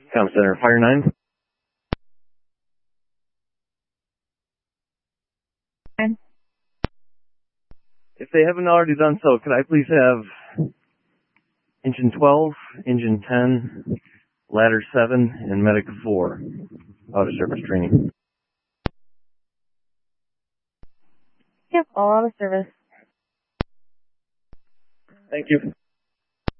Com Center, Fire 9. If they haven't already done so, could I please have Engine 12, Engine 10, Ladder 7, and Medic 4 out of service training? Yep, all out of service. Thank you.